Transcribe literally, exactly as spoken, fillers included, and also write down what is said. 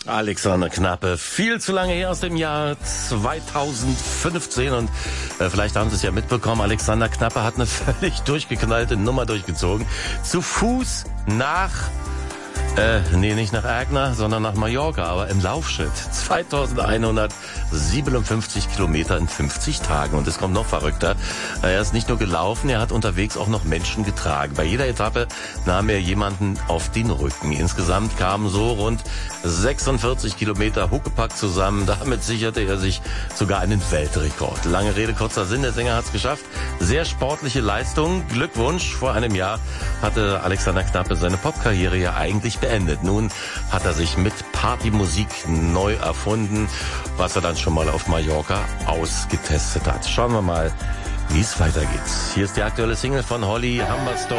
Alexander Knappe, viel zu lange her, aus dem Jahr zweitausendfünfzehn, und äh, vielleicht haben Sie es ja mitbekommen, Alexander Knappe hat eine völlig durchgeknallte Nummer durchgezogen. Zu Fuß nach, äh, nee, nicht nach Erkner, sondern nach Mallorca, aber im Laufschritt. zweitausendeinhundertsiebenundfünfzig Kilometer in fünfzig Tagen. Und es kommt noch verrückter. Er ist nicht nur gelaufen, er hat unterwegs auch noch Menschen getragen. Bei jeder Etappe nahm er jemanden auf den Rücken. Insgesamt kamen so rund sechsundvierzig Kilometer Huckepack zusammen. Damit sicherte er sich sogar einen Weltrekord. Lange Rede, kurzer Sinn, der Sänger hat es geschafft. Sehr sportliche Leistung. Glückwunsch. Vor einem Jahr hatte Alexander Knappe seine Popkarriere ja eigentlich beendet. Nun hat er sich mit Partymusik neu erfunden, was er dann schon mal auf Mallorca ausgetestet hat. Schauen wir mal, wie es weitergeht. Hier ist die aktuelle Single von Holly, Humberstone.